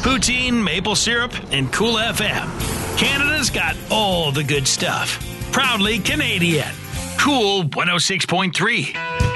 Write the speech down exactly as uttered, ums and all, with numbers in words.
Poutine, maple syrup, and Cool F M. Canada's got all the good stuff. Proudly Canadian. Cool one oh six point three.